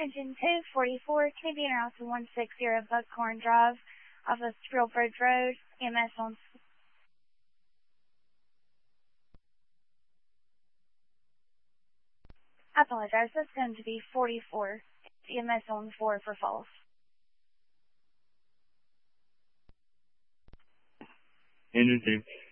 engine 244, Canadian Route 160 Buckhorn Drive off of Spielberg Road, EMS on... I apologize, that's going to be 44, EMS on 4 for false. Engine 2.